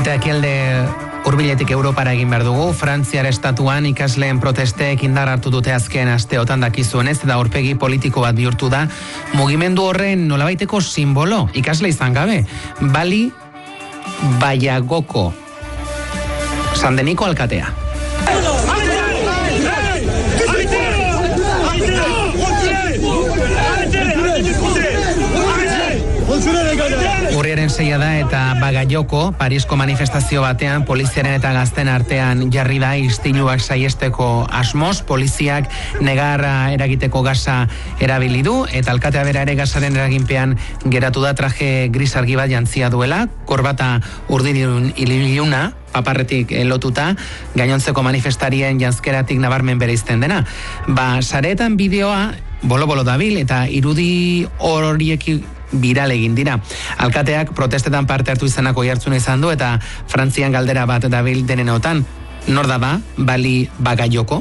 Eta ekialde hurbiletik Europara egin behar dugu, Frantziar estatuan ikasleen protesteek indar hartu dute azken asteotan dakizuenez, eta aurpegi politiko bat bihurtu da, mugimendu horren nolabaiteko simbolo, ikasle izan gabe, Bali Baiagoko Sandeniko alkatea. Urriaren 6 da eta Bagaioko, Parisko manifestazio batean, poliziaren eta gazten artean jarri da istiluak saiesteko asmoz, poliziak negarra eragiteko gaza erabili du, eta alkatea bera ere gazaren eraginpean geratu da, traje gris argi bat jantzia duela, korbata urdin iluna, paparretik lotuta, gainontzeko manifestarien janzkeratik nabarmen bereizten dena. Sareetan bideoa bolo-bolo dabil eta irudi horiek viral egin dira. Alkateak protestetan parte hartu izanako jartzuna izan du eta Frantzian galdera bat dabil denenotan. Nor da ba, Bali Bagaioko?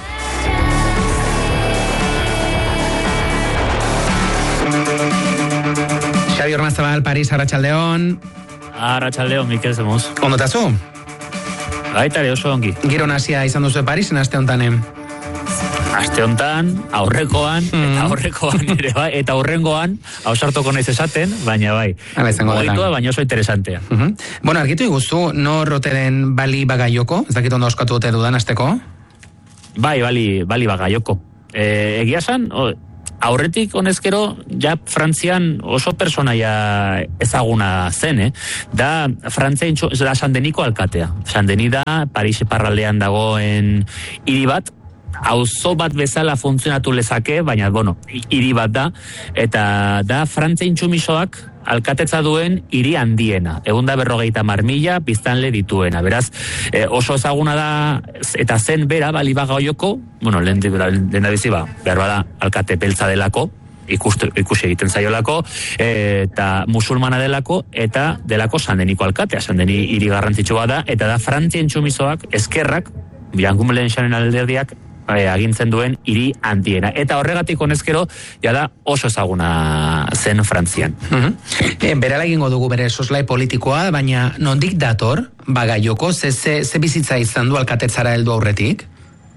Xabi Ormazabal, Paris, Arratsaldeon. Arratsaldeon, Mikel Zemuz. Ondo tazu? Baitare oso ongi. Giro nasia izan duzu Parisen aste hontanen. Aste hontan, aurrekoan, eta aurrekoan ere bai, eta aurrengoan, ausartoko naiz esaten, baina bai. Hala izango dela. Moitua, baina oso interesantea. Bueno, argitu iguzu, nor ote den Bali Bagaioko? Ez dakit ondo oskatu dute dudan azteko? Bai, Bali Bagaioko. Egia esan, aurretik honezkero, ja Frantzian oso personaia ezaguna zen, Da Frantzia da Sandeniko alkatea. Sandeni da, Paris iparraldean dagoen hiri bat, auzo bat bezala funtzionatu lezake, baina, hiri bat da, eta da Frantzia intsumisoak alkatetza duen hiri handiena, 150.000 biztanle dituena. Beraz, oso ezaguna da, eta zen bera, Bali Bagaioko, lehen da bizi behar bada alkate beltza delako, ikusi egiten zaiolako, eta musulmana delako, eta delako Sandeniko alkatea. Sandeni hiri garrantzitsua da, eta da Frantzia intsumisoak, eskerrak, Biangumelen xanen alderdiak, agintzen duen hiri handiena. Eta horregatik honezkero, da oso ezaguna zen Frantzian. Berala egingo dugu bere soslai politikoa, baina nondik dator Bagaioko, ze bizitza izan du alkatetzara heldu aurretik?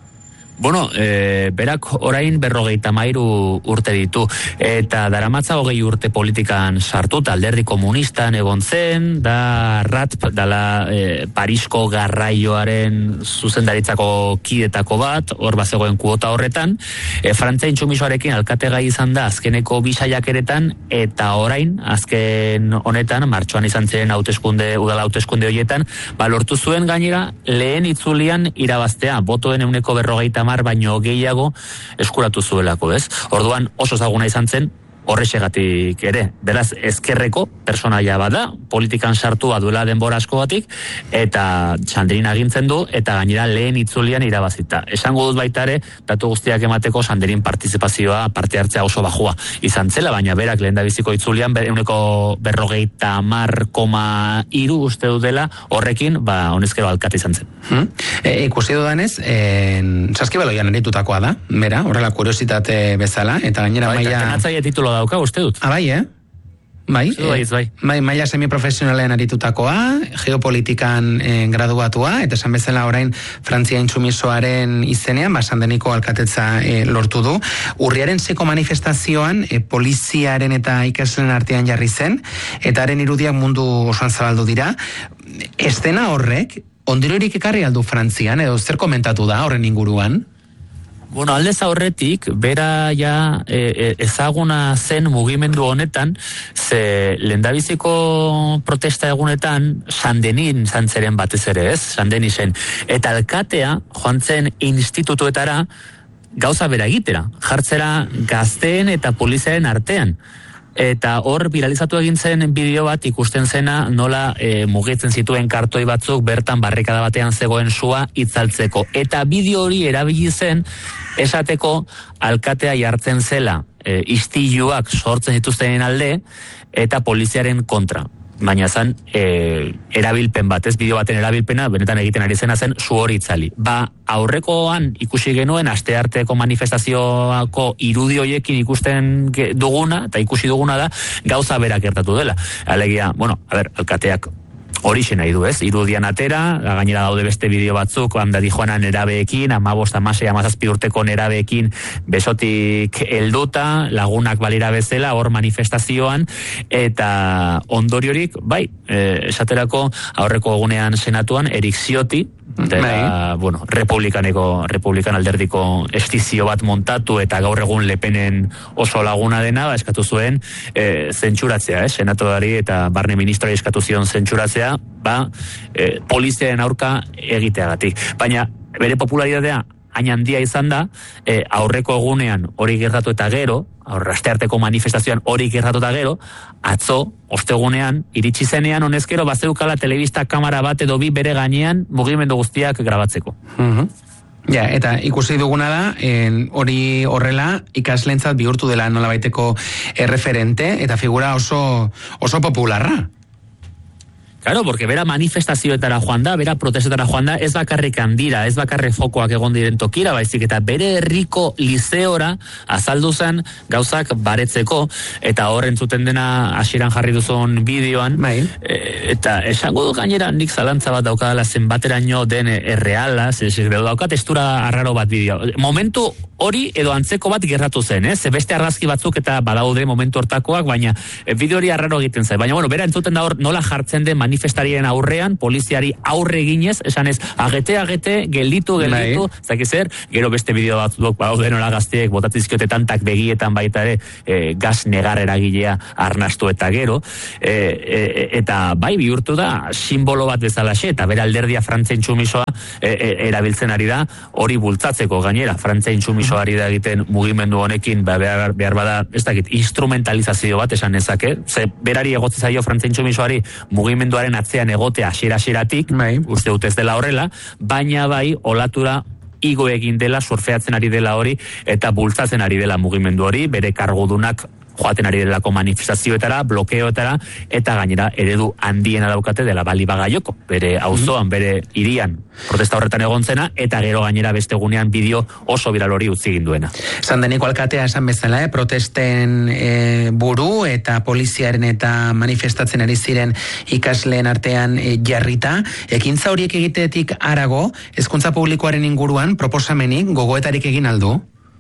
Berak orain 53 urte ditu, eta daramatza 20 urte politikan sartuta, alderdi komunistan egon zen, da RATP, dala Parisko garraioaren zuzendaritzako kidetako bat, hor bazegoen kuota horretan, Frantzia intsumisoarekin alkategai izan da azkeneko bisaiakeretan, eta orain, azken honetan, martxoan izan ziren udala hauteskunde horietan, lortu zuen gainera, lehen itzulian irabaztea, botoen 40% baino gehiago eskuratu zuelako, Orduan oso ezaguna izan zen, horrexegatik ere. Beraz, ezkerreko personaia bada, politikan sartua duela denbora asko batik, eta Sanderin agintzen du, eta gainera lehen itzulian irabazita. Esango dut baita ere, datu guztiak emateko Sanderin partizipazioa, parte hartzea oso bajua izan zela, baina berak lehen da biziko itzulian, 150,3 uste dela, horrekin, honezkero alkate izan zen. Ikusi dudanez, Saskibaloian eritutakoa da, bera, horrela kuriositate bezala, eta gainera maila... Tenatzaile titulo dauka, uste dut. Bai, maila semiprofesionalean aritutakoa, geopolitikan graduatua, eta esan bezala orain Frantzia intsumisoaren izenean, Sandeniko alkatetza lortu du. Urriaren 6ko manifestazioan, poliziaren eta ikasleen artean jarri zen, eta haren irudiak mundu osoan zabaldu dira. Estena horrek, ondirorik ekarri aldu Frantzian, edo zer komentatu da horren inguruan? Aldez aurretik, bera ezaguna zen mugimendu honetan, ze lehendabiziko protesta egunetan Sandenin zantzeren batez ere, Sandeni zen. Eta alkatea joan zen institutuetara gauza bera egitera, jartzera gazteen eta poliziaren artean. Eta hor viralizatu egin zen bideo bat ikusten zena nola mugitzen zituen kartoi batzuk bertan barrikada batean zegoen sua itzaltzeko. Eta bideo hori erabili zen esateko alkatea jartzen zela istiluak sortzen dituztenen alde eta poliziaren kontra. Baina zen erabilpen bat, bideo baten erabilpena, benetan egiten ari zena zen su hori itzali. Aurrekoan ikusi genuen astearteko manifestazioako irudi horiekin ikusten duguna, eta ikusi duguna da, gauza berak gertatu dela. Alegia, alkateak horixe nahi du, ez? Irudian atera, gainera daude beste bideo batzuk, handa dijoanan nerabeekin, 15-17 urteko nerabeekin besotik helduta, lagunak balira bezala, hor manifestazioan, eta ondoriorik, bai, esaterako aurreko egunean senatuan, Erik Ciotti, bueno, republikan alderdiko estizio bat montatu eta gaur egun Le Penen oso laguna dena, eskatu zuen zentsuratzea, senatuari eta barne ministroari eskatu zion zentsuratzea, poliziaren aurka egiteagatik. Baina bere popularidadea hain handia izan da, aurreko egunean hori gertatu eta gero, astearteko manifestazioan hori gertatu eta gero, atzo, ostegunean, iritsi zenean, honezkero, bazeukala telebista kamera bat edo bi bere gainean mugimendu guztiak grabatzeko. Ja, eta ikusi duguna da, hori horrela ikaslentzat bihurtu dela nolabaiteko referente, eta figura oso popularra. Claro, porque bera manifestazioetara joan da, bera protestetara joan da, ez bakarrik handira, ez bakarrik fokoak egon diren tokira, baizik eta bere herriko lizeora azaldu zen gauzak baretzeko, eta hor entzuten dena hasieran jarri duzun bideoan, eta esango du gainera nik zalantza bat daukadala zenbateraino den erreala, dauka testura arraro bat bideo. Momentu hori edo antzeko bat gerratu zen, beste argazki batzuk eta badaude momentu hortakoak, baina bideo hori arraro egiten zen. Baina, bueno, bera entzuten da hor nola jartzen den manifestarien aurrean, poliziari aurre eginez, esanez, agete, gelditu, zaki zer, gero beste bideo batzuk badaude nola gazteek botatizkiote tantak begietan baita ere gas negar eragilea arnastu eta gero, eta bai bihurtu da simbolo bat bezalaxe, eta bera alderdia Frantzia intsumisoa erabiltzen ari da, hori bultzatzeko gainera, Frantzia intsumisoa ari da egiten mugimendu honekin, behar bada, ez dakit, instrumentalizazio bat esan nezake, ze berari egotzi zaio Frantzia intsumisoari mugimenduaren atzean egotea hasieratik, uste dut ez dela horrela, baina bai olatura igo egin dela, surfeatzen ari dela hori, eta bultzatzen ari dela mugimendu hori, bere kargudunak joaten ari delako manifestazioetara, blokeoetara, eta gainera eredu handiena daukate dela Bali Bagaioko, bere auzoan, bere hirian protesta horretan egon zena, eta gero gainera beste egunean bideo oso viral hori utzi egin duena. San Deniko alkatea esan bezala, protesten buru eta poliziaren eta manifestatzen ari ziren ikasleen artean jarrita, ekintza horiek egitetik harago, hezkuntza publikoaren inguruan proposamenik gogoetarik egin aldu?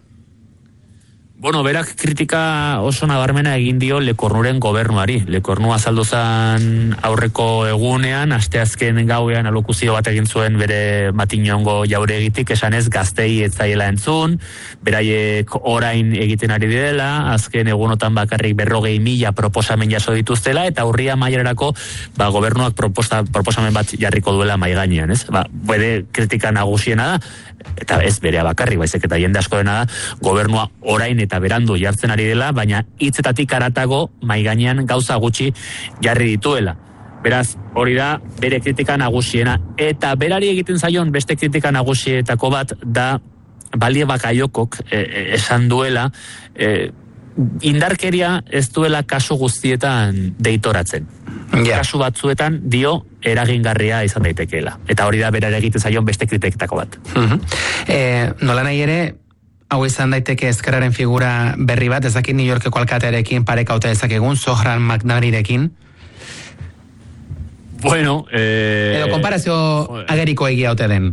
Bueno, berak kritika oso nabarmena egin dio Lekornuren gobernuari. Lekornu azaldu zen aurreko egunean, asteazken gauean alokuzio bat egin zuen bere Matinongo jauregitik, esanez gaztei ez zaiela entzun, beraiek orain egiten ari direla, azken egunotan bakarrik 40.000 proposamen jaso dituztela, eta urria mailerako gobernuak proposamen bat jarriko duela mai gainean, ez? Bere kritika nagusiena da, eta ez berea bakarrik, baizik eta jende asko dena da, gobernua orain eta berandu jartzen ari dela, baina hitzetatik haratago mai gainean gauza gutxi jarri dituela. Beraz, hori da bere kritika nagusiena, eta berari egiten zaion beste kritika nagusietako bat da Bali Bagaiokok esan duela indarkeria ez duela kasu guztietan deitoratzen. Kasu batzuetan dio eragingarria izan daitekeela. Eta hori da berare egiten zaion beste kritiketako bat. Nola nahi ere, hau izan daiteke ezkerraren figura berri bat, ezakit New Yorkeko alkatearekin parekauta ezakegun, Zohran Magnarirekin? Bueno, edo konparazio ageriko egia ote den?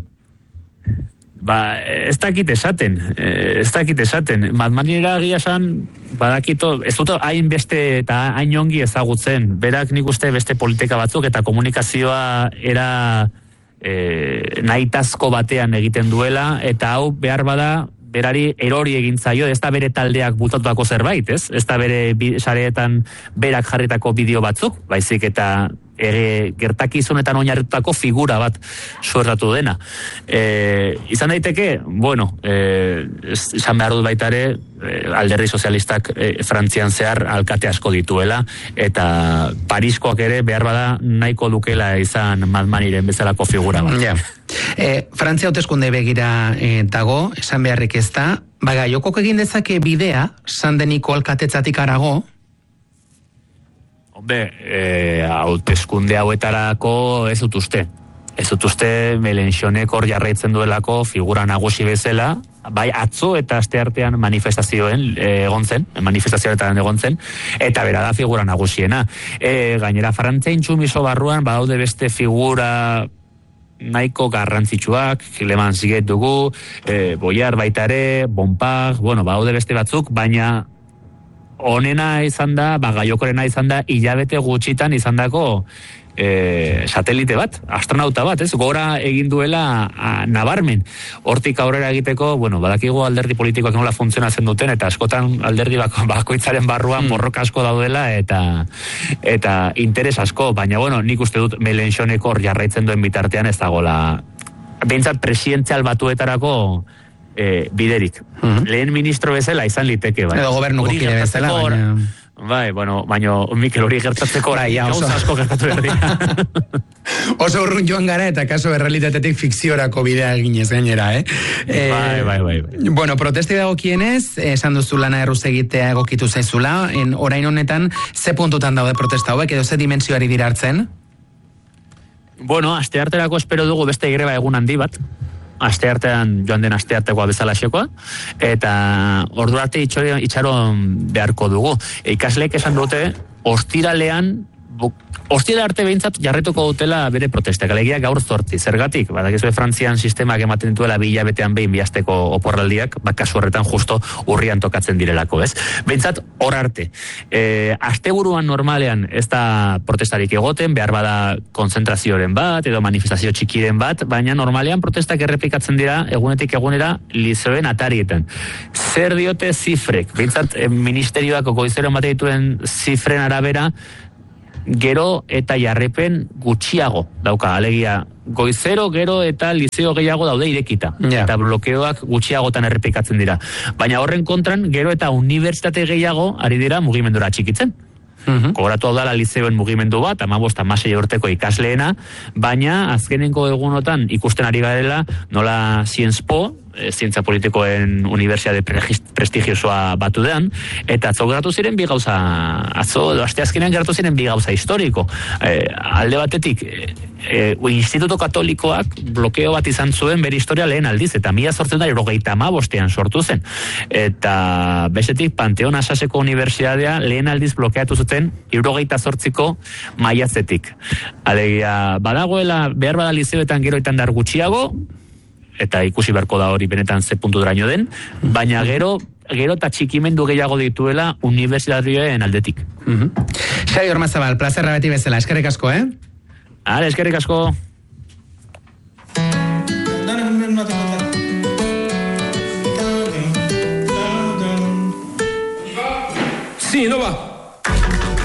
Ez dakit esaten. Madmanera egia esan, badakito, ez dut hain beste eta hain ongi ezagutzen. Berak nik uste beste politika batzuk eta komunikazioa era nahitazko batean egiten duela, eta hau behar bada berari erori egin zaio, ez da bere taldeak bultatutako zerbait, ez? Ez da bere sareetan berak jarritako bideo batzuk, baizik eta gertakizunetan oinarritutako figura bat suertatu dena. Izan daiteke, bueno, esan behar dut baita ere, alderdi sozialistak Frantzian zehar alkate asko dituela, eta Pariskoak ere behar bada nahiko dukela izan Madmaniren bezalako figura bat. Frantzia hauteskunde begira dago, esan beharrik ez da, Bagaiokok egin dezake bidea, San Deniko alkatetzatik harago? Hauteskunde hauetarako ez dut uste. ez dut uste Melenchonek hor jarraitzen duelako figura nagusi bezala, bai atzo eta asteartean manifestazioetan egon zen, eta bera da figura nagusiena. Gainera, Frantzia intsumiso barruan, badaude beste figura nahiko garrantzitsuak, Clement Siguet dugu, Boyard baita ere, Bompard, badaude beste batzuk, baina honena izan da, Bagaiokorena izan da, hilabete gutxitan izan dako satelite bat, astronauta bat, ez? Gora egin duela nabarmen. Hortik aurrera egiteko, badakigu alderdi politikoak nola funtzionatzen duten, eta askotan alderdi bakoitzaren barruan borroka asko daudela, eta interes asko, baina nik uste dut Melenchonek hor jarraitzen duen bitartean ez dagoela, behintzat presidentzial batuetarako biderik. Lehen ministro bezala izan liteke, bai. Edo gobernuko kide bezala, baina... Bai, baina Mikel hori gertatzeko gauza asko gertatu behar dira. Oso urrun joan gara eta kaso errealitatetik fikziorako bidea eginez gainera, Bai. Protesti dagokienez, esan duzu lana erruz egitea egokitu zaizula, orain honetan, ze puntutan daude protesta hauek, edo ze dimentsioari dira hartzen? Astearterako espero dugu beste greba egun handi bat, asteartean joan den asteartekoa bezala xekoa, eta ordu arte itxaron beharko dugu. Ikasleek esan dute, ostirale arte behintzat jarretuko dutela bere protestak, alegia gaur 8, zergatik, badakizue Frantzian sistemak ematen dituela 2 hilabetean behin bihazteko oporraldiak, kasu horretan justo urrian tokatzen direlako, ez? Behintzat hor arte. Asteburuan normalean ez da protestarik egoten, behar bada konzentrazioren bat, edo manifestazio txikiren bat, baina normalean protestak errepikatzen dira egunetik egunera lizeoen atarietan. Zer diote zifrek? Behintzat ministerioak goizero ematen dituen zifren arabera, gero eta jarrepen gutxiago dauka, alegia goizero, gero eta liceo gehiago daude irekita, eta blokeoak gutxiagotan errepikatzen dira. Baina horren kontran, gero eta unibertsitate gehiago ari dira mugimendura txikitzen. Kogoratu hau dala lizeoen mugimendu bat, 15-16 urteko ikasleena, baina azkenengo egunotan ikusten ari garela nola Sciences-Po, zientzia politikoen unibertsitate prestigiosoa batu dean, eta atzo geratu ziren bi gauza, asteazkenean geratu ziren bi gauza historiko. Alde batetik, Instituto Katolikoak blokeo bat izan zuen bere historia lehen aldiz, eta 1895 sortu zen. Eta bestetik, Panteon Asaseko Unibertsitatea lehen aldiz blokeatu zuten 78ko maiatzetik. Alegia, badagoela, behar bada lizeoetan gero eta dar gutxiago, eta ikusi beharko da hori benetan ze puntu draino den, baina gero eta txikimendu gehiago dituela unibertsitarioen aldetik. Xabi Ormazabal, plazerra beti bezala, eskerrik asko, eskerrik asko. Sí, no va.